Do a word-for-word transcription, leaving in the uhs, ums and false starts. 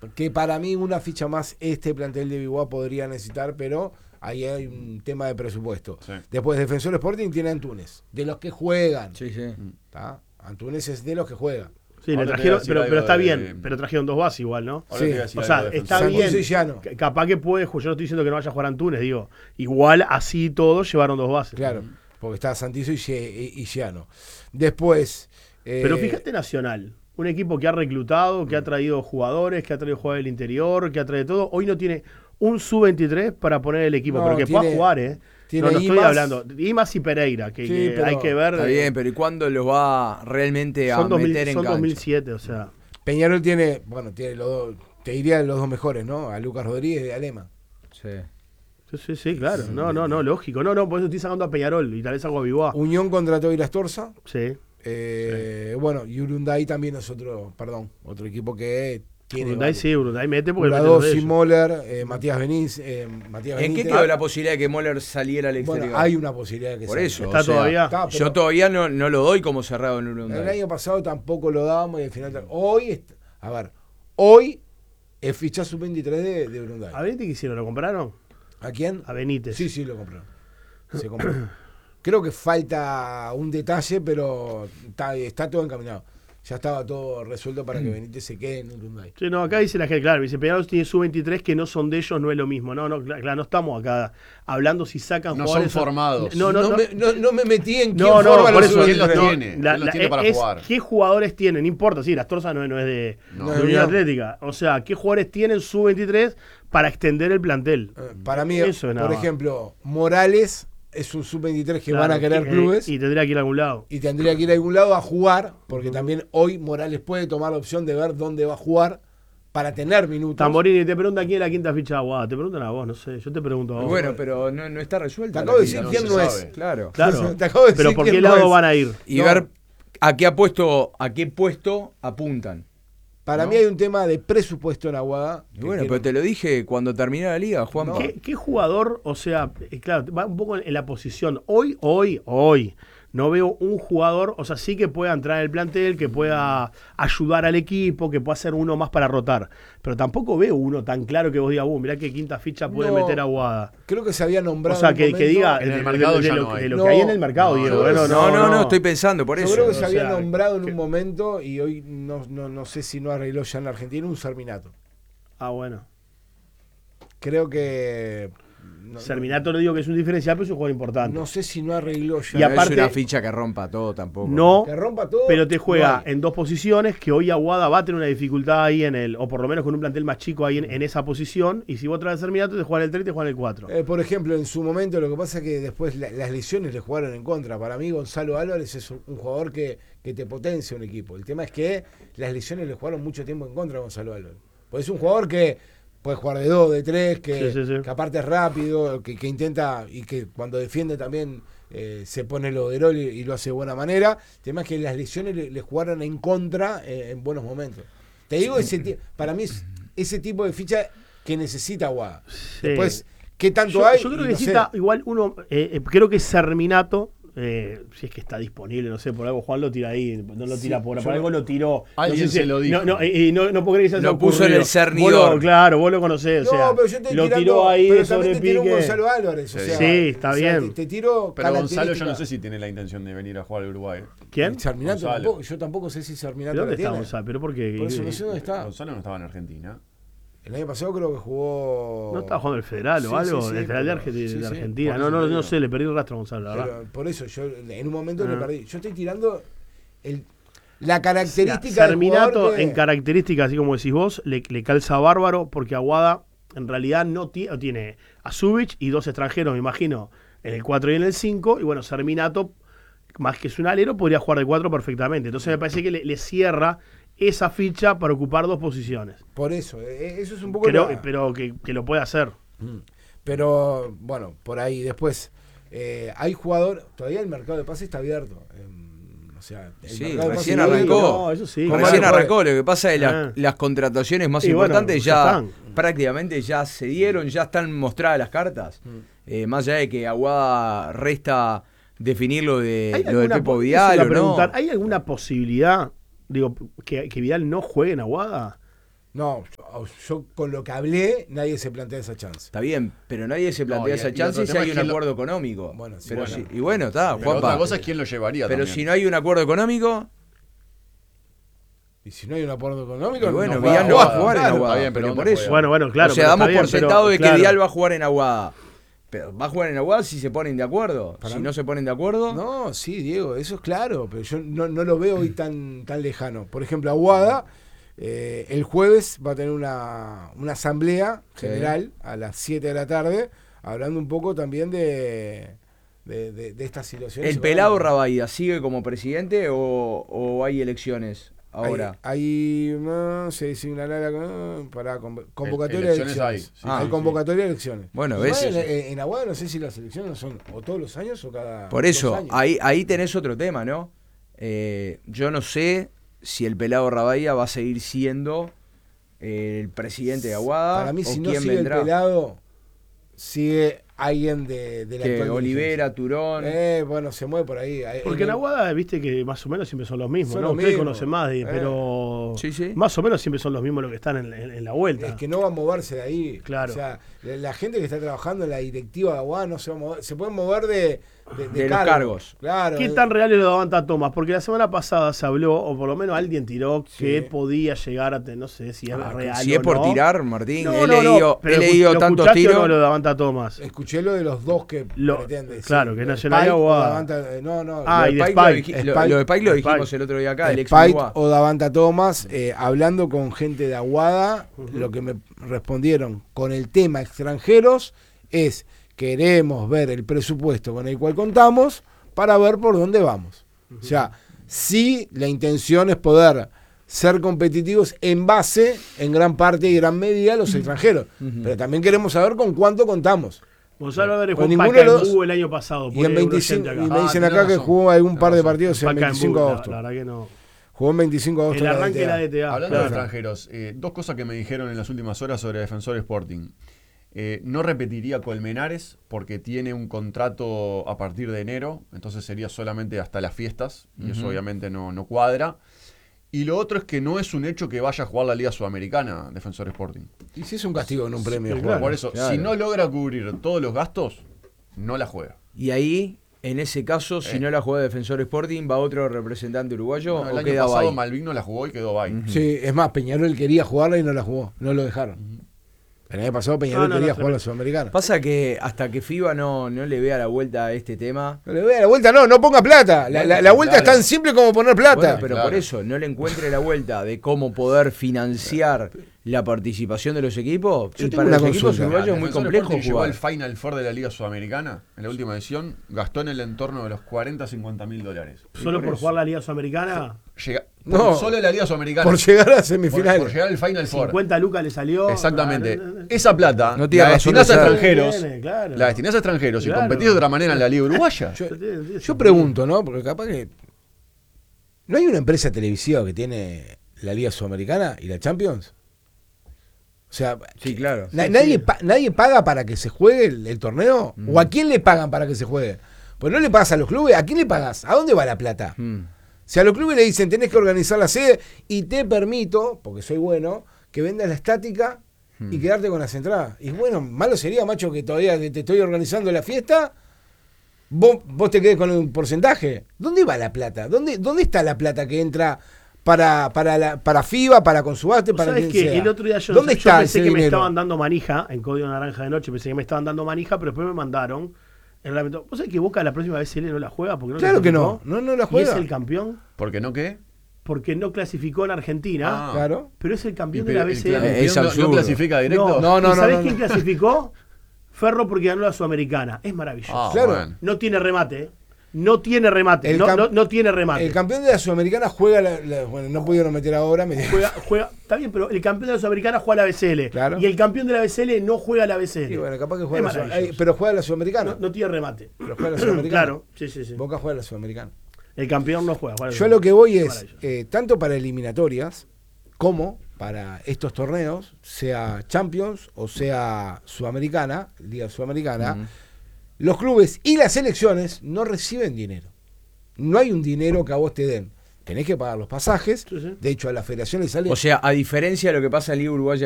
que para mí una ficha más este plantel de Biguá podría necesitar, pero ahí hay un tema de presupuesto. Sí. Después, Defensor Sporting tiene a Antunes, de los que juegan. Sí, sí. ¿Tá? Antunes es de los que juegan. Sí, le trajeron, pero, pero está de... bien, pero trajeron dos bases igual, ¿no? Sí. O sea, está bien. Capaz que puede, yo no estoy diciendo que no vaya a jugar Antunes, digo, igual así todos llevaron dos bases. Claro, porque está Santizo y, y Giano. Después... Eh... Pero fíjate Nacional, un equipo que ha reclutado, que ha traído jugadores, que ha traído jugadores del interior, que ha traído todo, hoy no tiene un sub veintitrés para poner el equipo, no, pero que tiene... pueda jugar, ¿eh? Tiene no, no estoy Imas, hablando. Imas y Pereira, que, sí, que pero, hay que ver. Está bien, pero ¿y cuándo los va realmente a son dos mil, meter en son cancha? dos mil siete, o sea. Peñarol tiene, bueno, tiene los dos, te diría los dos mejores, ¿no? A Lucas Rodríguez y a Lema. Sí. Sí, sí, sí, claro. Sí, no, no, no, lógico. No, no, por eso estoy sacando a Peñarol y tal vez hago a Biguá. Unión contrató a Irastorza. Sí. Eh, sí. Bueno, y Urunday también es otro, perdón, otro equipo que tiene. Urunday sí, Urunday mete porque Urados y Moller, eh, Matías Benítez. Eh, Matías ¿En Benítez. qué quedó la posibilidad de que Moller saliera al exterior? Bueno, hay una posibilidad de que Por salga. eso. ¿Está o sea, todavía? Está, yo todavía no, no lo doy como cerrado en Urunday. El año pasado tampoco lo dábamos y al final. Hoy, a ver, hoy es ficha sub veintitrés de, de Urunday. ¿A Benítez qué hicieron? ¿Lo compraron? ¿A quién? A Benítez. Sí, sí, lo compraron. Se compró. Creo que falta un detalle, pero está, está todo encaminado. Ya estaba todo resuelto para que Benítez se quede en Urunday. Sí, no, acá dice la gente, claro, dice Peñarol tiene sub veintitrés que no son de ellos, no es lo mismo. No, no, claro, no estamos acá hablando si sacan no jugadores. No son formados. No, no, no, no, me, no, no me metí en quién no, no, forma por los eso, ¿quién los no, tiene? La, ¿Quién los la, tiene para es, jugar? ¿Qué jugadores tienen? No importa, sí, la Torza no, no es de, no, de Unión Atlética. O sea, ¿qué jugadores tienen sub veintitrés para extender el plantel? Eh, para mí, eso es por ejemplo, Morales es un sub veintitrés que claro, van a querer que, clubes. Y tendría que ir a algún lado. Y tendría que ir a algún lado a jugar, porque uh-huh. también hoy Morales puede tomar la opción de ver dónde va a jugar para tener minutos. Tamborini te pregunta quién es la quinta ficha de Aguada. Te preguntan a vos, no sé. Yo te pregunto a vos. Bueno, pero no, no está resuelta. Te acabo de decir no quién no sabe. es. Claro. claro. Te acabo de decir pero ¿por qué quién lado no van a ir? Y no. ver a qué, apuesto, a qué puesto apuntan. Para ¿no? mí hay un tema de presupuesto en Aguada. Bueno, quiero... pero te lo dije cuando terminé la liga, Juan. ¿Qué, ¿Qué jugador, o sea, claro, va un poco en la posición. Hoy, hoy, hoy, no veo un jugador, o sea, sí que pueda entrar en el plantel, que pueda ayudar al equipo, que pueda ser uno más para rotar. Pero tampoco veo uno tan claro que vos digas, uh, mirá qué quinta ficha puede no, meter Aguada. Creo que se había nombrado. O sea, que, que diga en el de, mercado de, de, ya de, no lo, hay. de lo no, que hay en el mercado, no, Diego. no, Bueno, no, no, no, no, estoy pensando por Yo eso. creo que se o había sea, nombrado en que... un momento y hoy no, no, no sé si no arregló ya en la Argentina un Serminato. Ah, bueno. Creo que... No, Serminato no digo que es un diferencial, pero es un jugador importante. No sé si no arregló ya. Y aparte, es una ficha que rompa todo tampoco. No, que rompa todo, pero te juega no en dos posiciones, que hoy Aguada va a tener una dificultad ahí en el, o por lo menos con un plantel más chico ahí en, en esa posición, y si vos traes Serminato te juegan el tres y te juegan el cuatro. Eh, por ejemplo, en su momento lo que pasa es que después la, las lesiones le jugaron en contra. Para mí Gonzalo Álvarez es un, un jugador que, que te potencia un equipo. El tema es que las lesiones le jugaron mucho tiempo en contra a Gonzalo Álvarez. Pues es un jugador que puede jugar de dos, de tres, que, sí, sí, sí. que aparte es rápido, que, que intenta y que cuando defiende también eh, se pone el overall y, y lo hace de buena manera. El tema es que las lesiones le, le jugaron en contra eh, en buenos momentos. Te digo, ese para mí es ese tipo de ficha que necesita Aguada. Sí. Después, ¿qué tanto yo, hay? Yo creo que no necesita sé. igual uno, eh, eh, creo que Serminato, eh, si es que está disponible, no sé, por algo Juan lo tira ahí, no lo tira Sí, por, yo por algo no- lo tiró. Alguien no sé si- se lo dijo. No, no, y, y no, no puedo creer que se haya Lo puso en ocurrido. el cernidor. Vos lo- claro, vos lo conocés, o sea, No, pero yo estoy lo tirando, tiró ahí pero de también te tiro un sobrepique. Gonzalo Álvarez. O Sí. sea, Sí, está o sea, bien. Te, te tiro Pero Gonzalo yo características. no sé si tiene la intención de venir a jugar al Uruguay. ¿Quién? Sarminato Gonzalo. tampoco, yo tampoco sé si Sarminato ¿Pero la dónde está tiene. Gonzalo? ¿Pero por qué? Por eso no sé dónde está. Gonzalo no estaba en Argentina. El año pasado creo que jugó. ¿No estaba jugando el Federal o Sí, algo? sí, sí, el Federal de, pero- Argentina, sí, de sí, Argentina. por No, eso no, te no digo. sé, le perdí el rastro a Gonzalo, la verdad. Pero por eso, yo en un momento le Ah. perdí. Yo estoy tirando el, la característica del Serminato jugador que- en características, así como decís vos, le, le calza bárbaro porque Aguada en realidad no tiene, tiene a Zubich y dos extranjeros, me imagino, en el cuatro y en el cinco. Y bueno, Serminato, más que es un alero, podría jugar de cuatro perfectamente. Entonces me parece que le, le cierra esa ficha para ocupar dos posiciones. Por eso, eh, eso es un poco. Creo, la- pero que, que lo puede hacer. Mm. Pero bueno, por ahí después eh, hay jugador, todavía el mercado de pases está abierto. Eh, o sea, el Sí, mercado de pases recién está abierto. arrancó. No, eso sí. Como Recién Mario arrancó, lo que pasa es que Ah. las, las contrataciones más Y bueno, importantes ya ya, están. prácticamente ya se dieron, ya están mostradas las cartas. Mm. Eh, más allá de que Aguada resta definir lo, de, ¿Hay lo del alguna Pepo po- eso Vidal iba a o no. preguntar, ¿hay alguna posibilidad, digo, que, que Vidal no juegue en Aguada? No, yo con lo que hablé, nadie se plantea esa chance. Está bien, pero nadie se plantea No, y- esa y chance otro si tema hay es un quién lo- acuerdo económico. Bueno, sí, pero bueno. si- y bueno, está, Pero Juanpa. otra cosa es quién lo llevaría Pero también. si no hay un acuerdo económico, Y si no hay un acuerdo económico, y bueno, no Vidal juega no va a Aguada, jugar en claro. Aguada. está bien, pero porque ¿dónde por eso. juega? Bueno, bueno, claro. o sea, pero damos está bien, por sentado pero, de que claro. Vidal va a jugar en Aguada. Pero va a jugar en Aguada si se ponen de acuerdo. Para si mí- no se ponen de acuerdo. No, sí, Diego, eso es claro, pero yo no, no lo veo hoy tan, tan lejano. Por ejemplo, Aguada, eh, el jueves va a tener una, una asamblea Sí. general a las siete de la tarde, hablando un poco también de, de, de, de estas situaciones. ¿El pelado Rabaida sigue como presidente o, o hay elecciones ahora? Hay, hay, no, se designará la, no, para conv- convocatoria de elecciones hay, elecciones. sí, Ah, hay sí, convocatoria de elecciones. Bueno, Igual ves. En, en- en Aguada no sé si las elecciones son o todos los años o cada Por dos eso, años. ahí, ahí tenés otro tema, ¿no? Eh, yo no sé si el pelado Rabaida va a seguir siendo eh, el presidente de Aguada. Para mí, o si no quién sigue vendrá. el pelado, sigue alguien de, de la Que actual Olivera, dirigencia. Turón. Eh, bueno, se mueve por ahí. Eh, Porque en el- Aguada, viste que más o menos siempre son los mismos, Son ¿no? los Ustedes mismos. conocen más, de- Eh. pero Sí, sí. más o menos siempre son los mismos los que están en, en- en la vuelta. Es que no va a moverse de ahí. Claro. O sea, la, la gente que está trabajando en la directiva de Aguada no se va a mover. Se pueden mover de, de, De los cargo. cargos. Claro. ¿Qué eh, tan real es lo de Davanta Thomas? Porque la semana pasada se habló, o por lo menos alguien tiró, Sí. que podía llegar a tener, no sé si es Ah, real si o es por no. tirar, Martín, No, he no, no, leído, pero he lo leído escu- tantos ¿lo escuchaste tiros. o no lo de Davanta Thomas? Escuché lo de los dos que Lo- pretende. claro, sí. que es Nacional y Spike o Aguada. Davanta- eh, no, no. Ah, Lo y de de Spike lo, Spike. dij- lo- Spike. lo de Spike lo dijimos Spike. el otro día acá, el ex Spike Uruguay. o Davanta Thomas, eh, hablando con gente de Aguada, lo que me respondieron con el tema extranjeros es: queremos ver el presupuesto con el cual contamos para ver por dónde vamos. O sea, sí, la intención es poder ser competitivos en base, en gran parte y gran medida, a los extranjeros. Pero también queremos saber con cuánto contamos. Gonzalo Álvarez Pues jugó en ninguno de los Pacaembu dos- el año pasado. Y pone en un veinticinco, oyente y acá. me Ah, dicen tenés acá que razón, jugó algún tenés par de razón. partidos en Pacaembu, veinticinco de la- agosto. La verdad que no. Jugó en veinticinco de agosto. El en la arranque de la D T A. D T A. Hablando claro. de extranjeros, eh, dos cosas que me dijeron en las últimas horas sobre Defensor Sporting. Eh, no repetiría Colmenares porque tiene un contrato a partir de enero, entonces sería solamente hasta las fiestas, y eso Ujú. obviamente no, no cuadra. Y lo otro es que no es un hecho que vaya a jugar la Liga Sudamericana, Defensor Sporting. Y si es un castigo en un premio. Sí, jugar. Por eso, claro. si no logra cubrir todos los gastos, no la juega. Y ahí, en ese caso, si Eh. no la juega Defensor Sporting, va otro representante uruguayo Bueno, el o año queda pasado ahí. Malvin no la jugó y quedó bye. Ujú. Sí, es más, Peñarol quería jugarla y no la jugó, no lo dejaron. El año pasado Peñarol No, no, quería no, jugar la tremendo. Sudamericana. Pasa que hasta que FIBA no, no le vea la vuelta a este tema. No le vea la vuelta, no, no ponga plata. La, la- la vuelta Claro. es tan simple como poner plata. Bueno, pero Claro. por eso, no le encuentre la vuelta de cómo poder financiar la participación de los equipos. Yo Y tengo para una los equipos consulta. uruguayos es muy Defensor complejo Sporting llegó jugar. al Final Four de la Liga Sudamericana en la última edición, gastó en el entorno de los cuarenta a cincuenta mil dólares. Solo por jugar la Liga Sudamericana, Llega, No. por- solo en la Liga Sudamericana. Por llegar a Por- semifinales. por llegar al Final Four. cincuenta lucas le salió. Exactamente. Ah, no, no, no. Esa plata No tiene la razón destinás de a ser. extranjeros. Viene, claro. La destinás a extranjeros y Claro. competís de otra manera en la Liga Uruguaya. Yo, Tiene- tiene yo sentido. pregunto, ¿no? Porque capaz que. ¿No hay una empresa televisiva que tiene la Liga Sudamericana y la Champions? O sea, Sí, claro. na- Sí, nadie, sí. pa- ¿nadie paga para que se juegue el, el torneo? Mm. ¿O a quién le pagan para que se juegue? Pues no le pagas a los clubes, ¿a quién le pagas? ¿A dónde va la plata? Mm. Si a los clubes le dicen tenés que organizar la sede y te permito, porque soy bueno, que vendas la estática y Hmm. quedarte con las entradas. Y bueno, malo sería, macho, que todavía te te estoy organizando la fiesta, vos, vos te quedes con un porcentaje. ¿Dónde va la plata? ¿Dónde, dónde está la plata que entra para, para, la, para FIBA, para Consubaste, para ¿Sabes quien qué? sea? El otro día yo, ¿Dónde yo está pensé ese que me dinero? estaban dando manija en Código Naranja de Noche, pensé que me estaban dando manija, pero después me mandaron el reglamento. ¿Vos sabés que Boca la próxima vez no la juega? Porque no Claro que clasificó? no, no, no la ¿Y juega. es el campeón? ¿Por qué no qué? Porque no clasificó en Argentina, Ah. Claro. pero es el Y campeón de pero la el B C L. campeón Es no- no, absurdo. clasifica directo? No, no, ¿Y no, sabés no, quién no. clasificó? Ferro porque ganó la Sudamericana. Es maravilloso. Ah, Claro. bueno. No tiene remate. ¿eh? No tiene remate. El No, cam- no, no tiene remate. El campeón de la Sudamericana juega la, la- bueno, no pudieron meter ahora, me Juega, juega, está bien, pero el campeón de la Sudamericana juega la B C L. Claro. Y el campeón de la B C L no juega la B C L. Y bueno, capaz que Es juega la Sud- maravilloso. ay, pero juega la Sudamericana. No, no tiene remate. Pero juega la Sudamericana. Claro, sí, sí, sí. Boca juega la Sudamericana. El campeón no juega. juega la Yo a lo que voy es, maravilloso. eh, tanto para eliminatorias como para estos torneos, sea Champions o sea Sudamericana, Liga Sudamericana, Mm. los clubes y las selecciones no reciben dinero. No hay un dinero que a vos te den. Tenés que pagar los pasajes. Sí, sí. De hecho, a la federación le sale O sea, a diferencia de lo que pasa en Liga Uruguaya